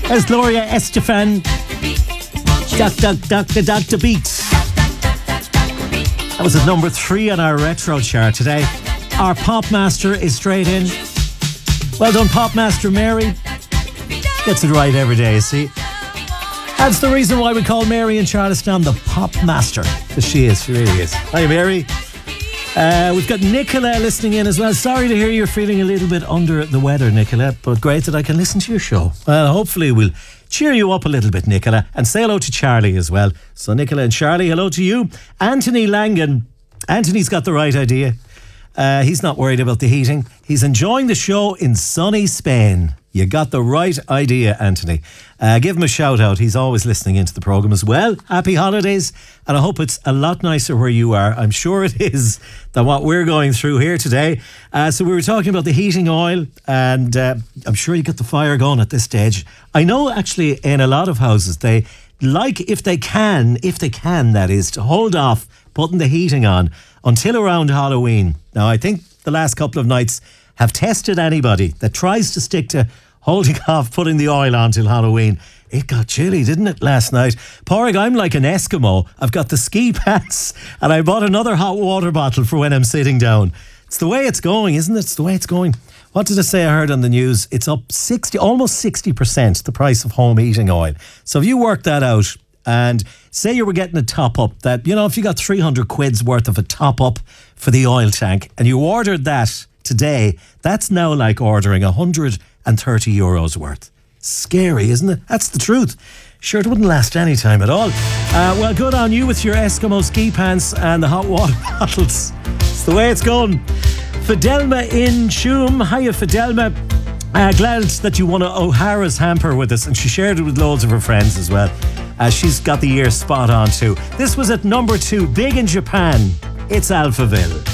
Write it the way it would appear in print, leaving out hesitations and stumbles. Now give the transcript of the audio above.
There's Gloria Estefan. Dr. Beats. That was at number 3 on our retro chart today. Our Pop Master is straight in. Well done, Pop Master Mary. Gets it right every day, see? That's the reason why we call Mary in Charlestown the Pop Master. Because she really is. Hi, Mary. We've got Nicola listening in as well. Sorry to hear you're feeling a little bit under the weather, Nicola, but great that I can listen to your show. Well, hopefully we'll cheer you up a little bit, Nicola, and say hello to Charlie as well. So Nicola and Charlie, hello to you. Anthony Langan. Anthony's got the right idea. He's not worried about the heating. He's enjoying the show in sunny Spain. You got the right idea, Anthony. Give him a shout out. He's always listening into the programme as well. Happy holidays. And I hope it's a lot nicer where you are. I'm sure it is than what we're going through here today. So we were talking about the heating oil, and I'm sure you got the fire going at this stage. I know actually in a lot of houses they like, if they can that is, to hold off putting the heating on until around Halloween. Now I think the last couple of nights have tested anybody that tries to stick to holding off putting the oil on till Halloween. It got chilly, didn't it, last night? Porrig, I'm like an Eskimo. I've got the ski pants and I bought another hot water bottle for when I'm sitting down. It's the way it's going, isn't it? It's the way it's going. What did I say I heard on the news? It's up almost 60%, the price of home heating oil. So if you work that out and say you were getting a top up, that, you know, if you got 300 quid's worth of a top up for the oil tank and you ordered that today, that's now like ordering 130 euros worth. Scary, isn't it? That's the truth. Sure, it wouldn't last any time at all. Well, good on you with your Eskimo ski pants and the hot water bottles. It's the way it's going. Fidelma in Tuam. Hiya, Fidelma. Glad that you won an O'Hara's hamper with us, and she shared it with loads of her friends as well. She's got the year spot on too. This was at number 2, big in Japan. It's Alphaville.